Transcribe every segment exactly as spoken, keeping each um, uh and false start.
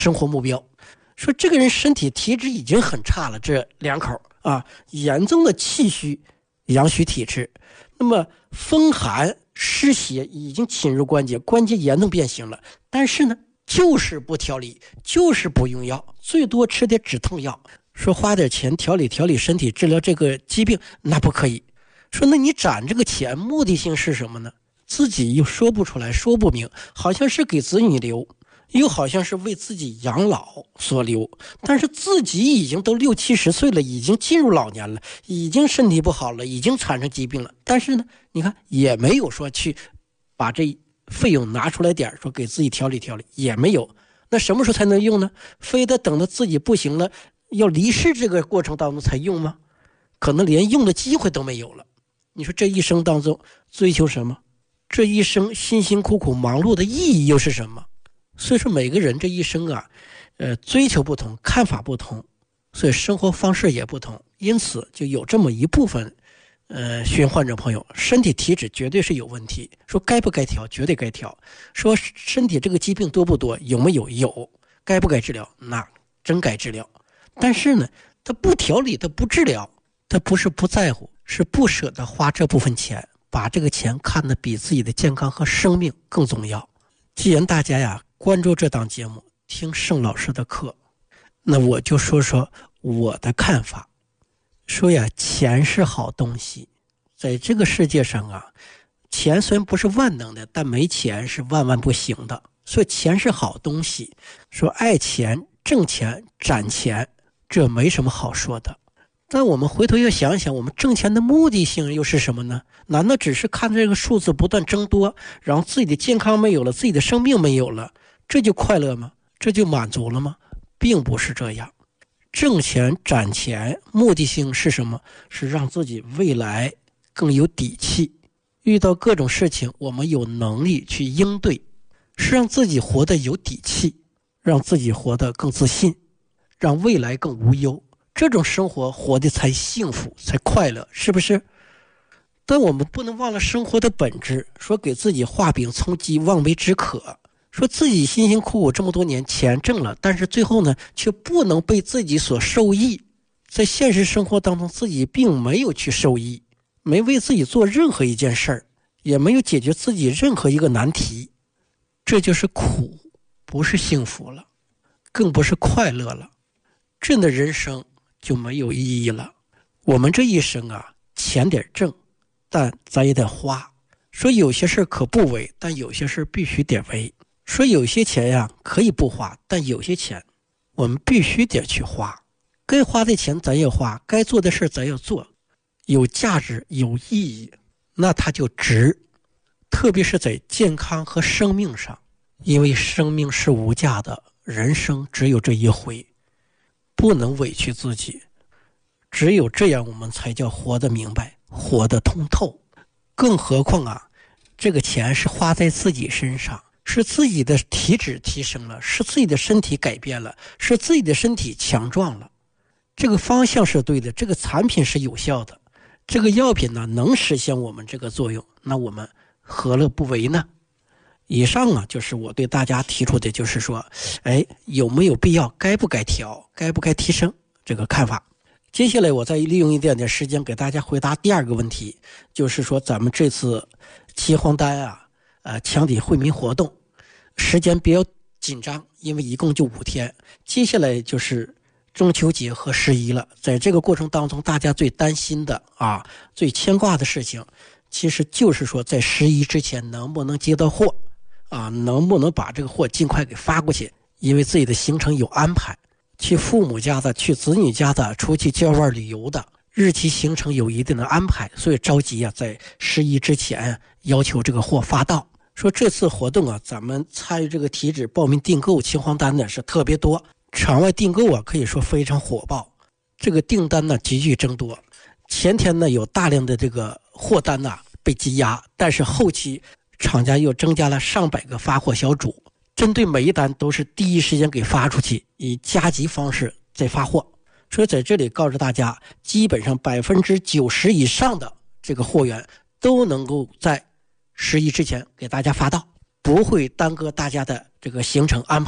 生活目标。说这个人身体体质已经很差了，这两口啊，严重的气虚阳虚体质，那么风寒湿邪已经侵入关节，关节严重变形了，但是呢就是不调理，就是不用药，最多吃点止痛药。说花点钱调理调理身体，治疗这个疾病，那不可以。说那你攒这个钱目的性是什么呢？自己又说不出来，说不明，好像是给子女留，又好像是为自己养老所留，但是自己已经都六七十岁了，已经进入老年了，已经身体不好了，已经产生疾病了，但是呢你看也没有说去把这费用拿出来点，说给自己调理调理，也没有。那什么时候才能用呢？非得等到自己不行了，要离世这个过程当中才用吗？可能连用的机会都没有了。你说这一生当中追求什么？这一生辛辛苦苦忙碌的意义又是什么？所以说每个人这一生啊，呃，追求不同，看法不同，所以生活方式也不同，因此就有这么一部分呃，血患者朋友身体体质绝对是有问题，说该不该调，绝对该调。说身体这个疾病多不多，有没有？有。该不该治疗？那真该治疗。但是呢他不调理，他不治疗，他不是不在乎，是不舍得花这部分钱，把这个钱看得比自己的健康和生命更重要。既然大家呀关注这档节目，听盛老师的课，那我就说说我的看法。说呀，钱是好东西，在这个世界上啊，钱虽然不是万能的，但没钱是万万不行的。所以钱是好东西，说爱钱、挣钱、攒钱，这没什么好说的。但我们回头要想想，我们挣钱的目的性又是什么呢？难道只是看这个数字不断增多，然后自己的健康没有了，自己的生命没有了，这就快乐吗？这就满足了吗？并不是这样。挣钱攒钱目的性是什么？是让自己未来更有底气，遇到各种事情我们有能力去应对，是让自己活得有底气，让自己活得更自信，让未来更无忧，这种生活活得才幸福才快乐，是不是？但我们不能忘了生活的本质，说给自己画饼充饥，望梅止渴，说自己辛辛苦苦这么多年钱挣了，但是最后呢却不能被自己所受益，在现实生活当中自己并没有去受益，没为自己做任何一件事儿，也没有解决自己任何一个难题，这就是苦，不是幸福了，更不是快乐了，这样的人生就没有意义了。我们这一生啊，钱得挣，但咱也得花。说有些事可不为，但有些事必须得为。说有些钱呀可以不花，但有些钱我们必须得去花。该花的钱咱要花，该做的事咱要做，有价值有意义，那它就值。特别是在健康和生命上，因为生命是无价的，人生只有这一回，不能委屈自己，只有这样我们才叫活得明白，活得通透。更何况啊，这个钱是花在自己身上，是自己的体质提升了，是自己的身体改变了，是自己的身体强壮了，这个方向是对的，这个产品是有效的，这个药品呢能实现我们这个作用，那我们何乐不为呢？以上啊就是我对大家提出的，就是说哎，有没有必要，该不该调，该不该提升这个看法。接下来我再利用一点点时间给大家回答第二个问题，就是说咱们这次齐黄丹啊呃，强体惠民活动时间比较紧张，因为一共就五天，接下来就是中秋节和十一了。在这个过程当中，大家最担心的啊最牵挂的事情，其实就是说在十一之前能不能接到货啊，能不能把这个货尽快给发过去，因为自己的行程有安排，去父母家的，去子女家的，出去郊外旅游的，日期行程有一定的安排，所以着急啊，在十一之前要求这个货发到。说这次活动啊，咱们参与这个体脂报名订购秦皇丹呢是特别多，场外订购啊可以说非常火爆，这个订单呢急剧增多。前天呢有大量的这个货单呐、啊、被积压，但是后期厂家又增加了上百个发货小组，针对每一单都是第一时间给发出去，以加急方式再发货。所以在这里告诉大家，基本上百分之九十以上的这个货源都能够在十一之前给大家发到，不会耽搁大家的这个行程安排，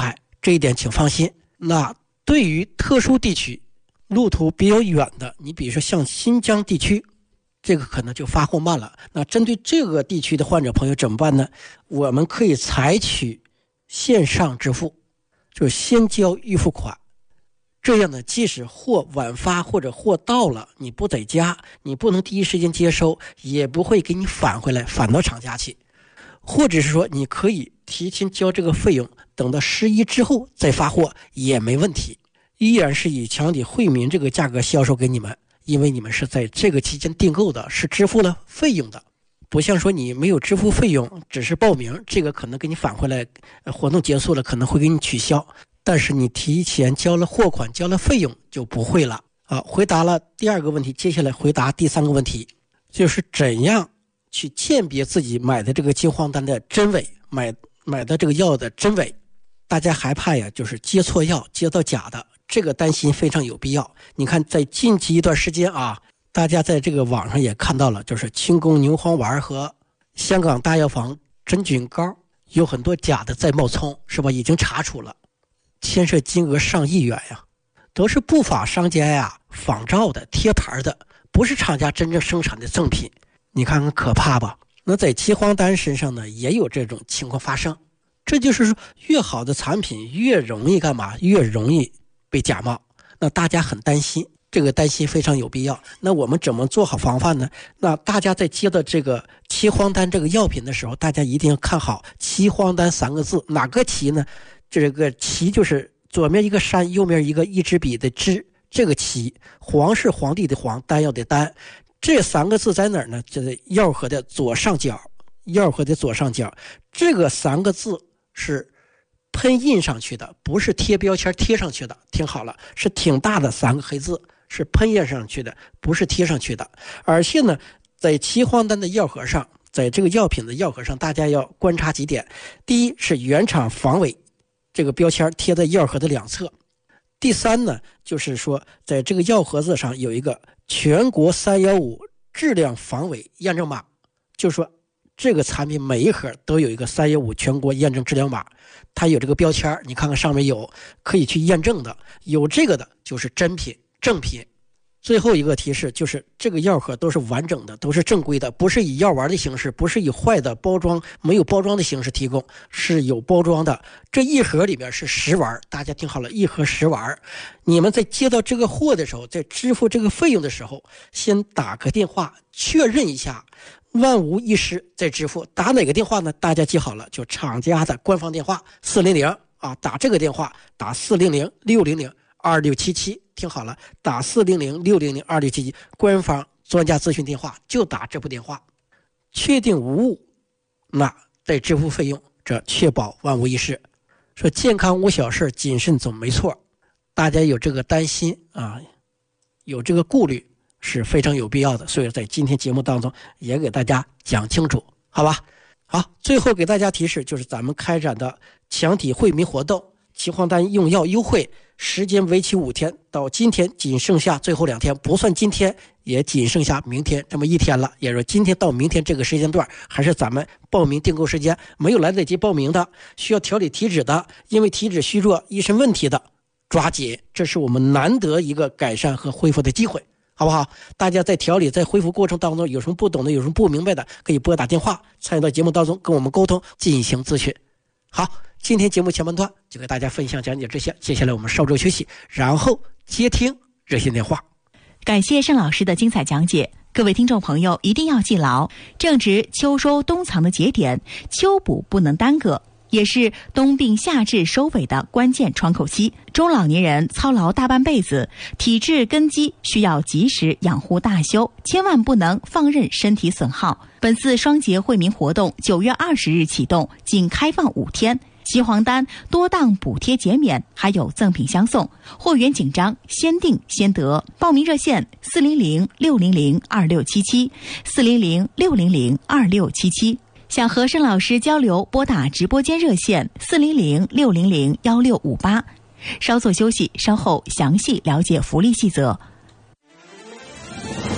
这一点请放心。那对于特殊地区路途比较远的，你比如说像新疆地区，这个可能就发货慢了。那针对这个地区的患者朋友怎么办呢？我们可以采取线上支付，就是先交预付款，这样呢，即使货晚发或者货到了，你不在家，你不能第一时间接收，也不会给你返回来，返到厂家去。或者是说你可以提前交这个费用，等到十一之后再发货也没问题，依然是以强体惠民这个价格销售给你们，因为你们是在这个期间订购的，是支付了费用的。不像说你没有支付费用，只是报名，这个可能给你返回来，活动结束了可能会给你取消，但是你提前交了货款，交了费用就不会了啊。回答了第二个问题，接下来回答第三个问题，就是怎样去鉴别自己买的这个金黄丹的真伪，买买的这个药的真伪。大家害怕呀，就是接错药，接到假的，这个担心非常有必要。你看在近期一段时间啊，大家在这个网上也看到了，就是清宫牛黄丸和香港大药房真菌膏有很多假的在冒充，是吧？已经查处了，牵涉金额上亿元呀，都是不法商家呀仿照的贴牌的，不是厂家真正生产的正品。你看看可怕吧？那在岐黄丹身上呢，也有这种情况发生。这就是说，越好的产品越容易干嘛？越容易被假冒。那大家很担心，这个担心非常有必要。那我们怎么做好防范呢？那大家在接到这个岐黄丹这个药品的时候，大家一定要看好岐黄丹三个字。哪个岐呢？这个岐就是左面一个山，右面一个一支笔的支，这个岐。黄是皇帝的黄，丹药的丹。这三个字在哪儿呢？就是药盒的左上角，药盒的左上角。这个三个字是喷印上去的，不是贴标签贴上去的。听好了，是挺大的三个黑字，是喷印上去的，不是贴上去的。而且呢，在岐黄丹的药盒上，在这个药品的药盒上，大家要观察几点。第一是原厂防伪这个标签贴在药盒的两侧。第三呢，就是说在这个药盒子上有一个全国三一五质量防伪验证码，就是说这个产品每一盒都有一个三一五全国验证质量码，它有这个标签，你看看上面有可以去验证的，有这个的就是真品正品。最后一个提示就是这个药盒都是完整的，都是正规的，不是以药丸的形式，不是以坏的包装没有包装的形式提供，是有包装的。这一盒里边是十丸，大家听好了，一盒十丸。你们在接到这个货的时候，在支付这个费用的时候，先打个电话确认一下，万无一失再支付。打哪个电话呢？大家记好了，就厂家的官方电话四零零啊，打这个电话，打四零零六零零二六七七，听好了，打四零零六零零二六七七，官方专家咨询电话，就打这部电话，确定无误，那再支付费用，这确保万无一失。说健康无小事，谨慎总没错。大家有这个担心啊，有这个顾虑是非常有必要的，所以在今天节目当中也给大家讲清楚，好吧？好，最后给大家提示，就是咱们开展的强体惠民活动，岐黄丹用药优惠，时间为期五天，到今天仅剩下最后两天，不算今天也仅剩下明天这么一天了。也就是今天到明天这个时间段，还是咱们报名订购时间。没有来得及报名的，需要调理体脂的，因为体脂虚弱、一身问题的，抓紧，这是我们难得一个改善和恢复的机会，好不好？大家在调理在恢复过程当中有什么不懂的，有什么不明白的，可以拨打电话参与到节目当中跟我们沟通进行咨询。好，今天节目前半段就给大家分享讲解这些，接下来我们稍作休息，然后接听热线电话。 感谢盛老师的精彩讲解，各位听众朋友一定要记牢，正值秋收冬藏的节点，秋补不能耽搁，也是冬病夏治收尾的关键窗口期。中老年人操劳大半辈子，体质根基需要及时养护大修，千万不能放任身体损耗。本次双节惠民活动九月二十日启动，仅开放五天。岐黄丹多档补贴减免，还有赠品相送，货源紧张，先订先得。报名热线四零零六零零二六七七，四零零六零零二六七七。想和盛老师交流，拨打直播间热线四零零六零零幺六五八。稍作休息，稍后详细了解福利细则。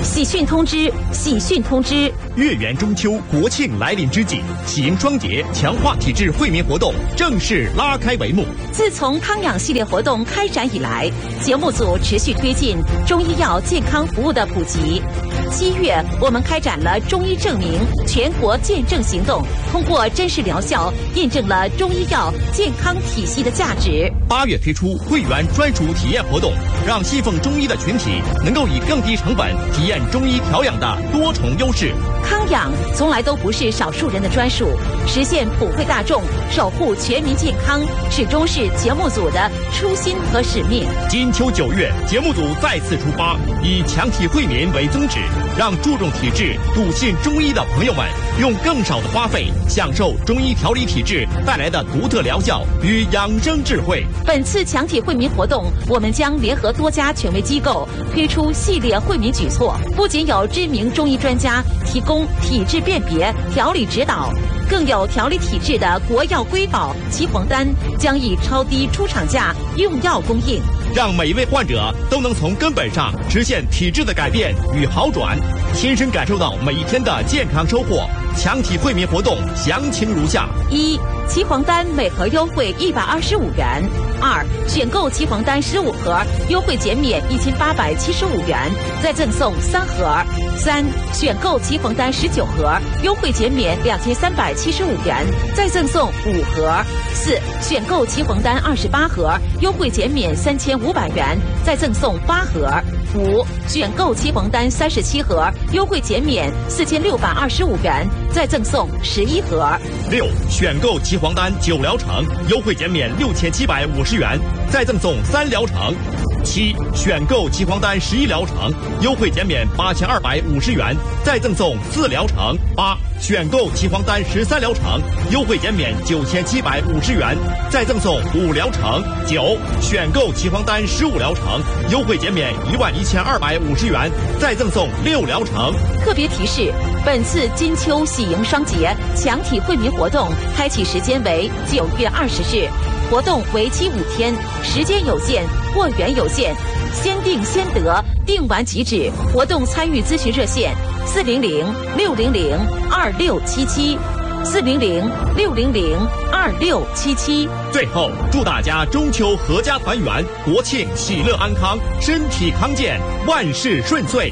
喜讯通知！喜讯通知！ 月圆中秋，国庆来临之际，喜迎双节强化体质惠民活动正式拉开帷幕。 自从康养系列活动开展以来，节目组持续推进中医药健康服务的普及。七月，我们开展了中医证明全国见证行动，通过真实疗效，印证了中医药健康体系的价值。 八月推出会员专属体验活动，让信奉中医的群体能够以更低成本体验中医调养的多重优势。 康养从来都不是少数人的专属，实现普惠大众、守护全民健康，始终是节目组的初心和使命。 金秋九月，节目组再次出发，以强体惠民为宗旨，让注重体质、笃信中医的朋友们用更少的花费，享受中医调理体质带来的独特疗效与养生智慧。 本次强体惠民活动，我们将联合多家权威机构推出系列惠民举措，不仅有知名中医专家提供体质辨别、调理指导，更有调理体质的国药瑰宝岐黄丹将以超低出厂价用药供应， 让每一位患者都能从根本上实现体质的改变与好转，亲身感受到每一天的健康收获。强体惠民活动详情如下： 一、岐黄丹每盒优惠一百二十五元；二、选购岐黄丹十五盒，优惠减免一千八百七十五元，再赠送三盒；三、选购岐黄丹十九盒，优惠减免两千三百七十五元，再赠送五盒；四、选购岐黄丹二十八盒，优惠减免三千五百元，再赠送八盒；五、选购岐黄丹三十七盒，优惠减免四千六百二十五元，再赠送十一盒； 六、选购岐黄丹九疗程，优惠减免六千七百五十元，再赠送三疗程；七、选购岐黄丹十一疗程，优惠减免八千二百五十元，再赠送四疗程；八、选购岐黄丹十三疗程，优惠减免九千七百五十元，再赠送五疗程；九、选购岐黄丹十五疗程，优惠减免一万一千二百五十元，再赠送六疗程。 特别提示：本次金秋喜迎双节强体惠民活动开启时间为九月二十日，活动为期五天，时间有限，货源有限，先定先得，定完即止。活动参与咨询热线：四零零六零零二六七七，四零零六零零二六七七。 最后，祝大家中秋阖家团圆，国庆喜乐安康，身体康健，万事顺遂。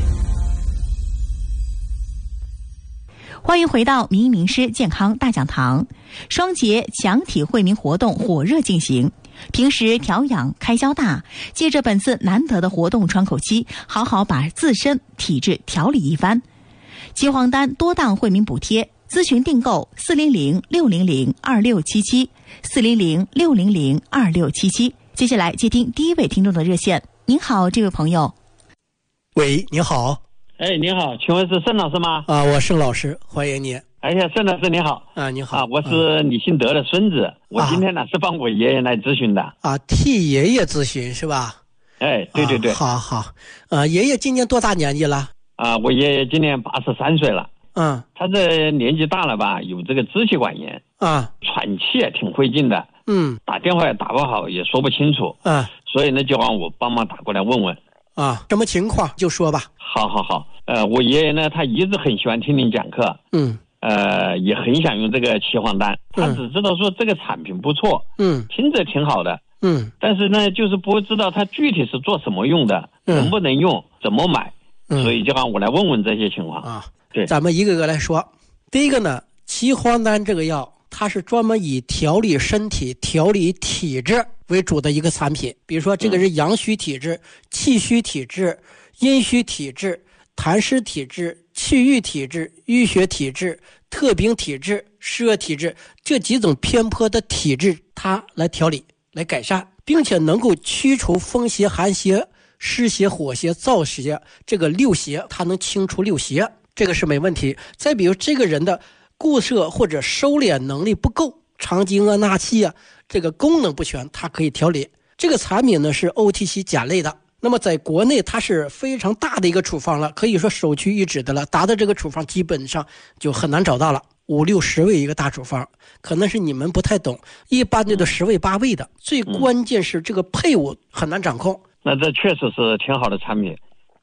欢迎回到民医名师健康大讲堂。双节强体惠民活动火热进行，平时调养开销大，借着本次难得的活动窗口期，好好把自身体质调理一番。岐黄丹多档惠民补贴，咨询订购四零零六零零二六七七，四零零六零零二六七七。接下来接听第一位听众的热线。您好，这位朋友。 喂，你好。 哎，你好，请问是盛老师吗？ 啊，我盛老师，欢迎你。 哎呀，盛老师你好。 啊，你好。 啊，我是李新德的孙子，嗯、我今天呢、啊、是帮我爷爷来咨询的。 啊，替爷爷咨询是吧？ 哎，对对对。 啊、好好。啊，爷爷今年多大年纪了？ 啊，我爷爷今年八十三岁了。 嗯。 他这年纪大了吧，有这个支气管炎。 啊。 喘气也挺费劲的。 嗯。 打电话也打不好，也说不清楚。 嗯。 所以呢，就让我帮忙打过来问问。 啊，什么情况就说吧。 好好好。呃，我爷爷呢，他一直很喜欢听您讲课。 嗯。 呃，也很想用这个岐黄丹，他只知道说这个产品不错， 嗯， 听着挺好的， 嗯， 但是呢，就是不知道它具体是做什么用的，嗯、能不能用，怎么买，嗯、所以就让我来问问这些情况啊。 对， 咱们一个个来说。第一个呢，岐黄丹这个药，它是专门以调理身体、调理体质为主的一个产品。比如说，这个是阳虚体质、气虚体质、阴虚体质、痰湿体质、气郁体质、淤血体质、特禀体质、湿热体质，这几种偏颇的体质，它来调理、来改善，并且能够驱除风邪、寒邪、湿邪、火邪、燥邪，这个六邪，它能清除六邪，这个是没问题。再比如这个人的固摄或者收敛能力不够，肠经啊、纳气啊，这个功能不全，它可以调理。这个产品呢是 O T C 钾类的。那么在国内它是非常大的一个处方了，可以说首屈一指的了，达到这个处方基本上就很难找到了，五六十味一个大处方，可能是你们不太懂，一般的都十味八味的，最关键是这个配伍很难掌控。 那这确实是挺好的产品，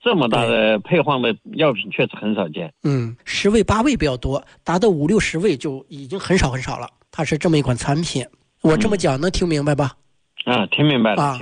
这么大的配方的药品确实很少见。 嗯，十味八味比较多，达到五六十味就已经很少很少了。它是这么一款产品，我这么讲能听明白吧？ 啊，听明白了。 啊，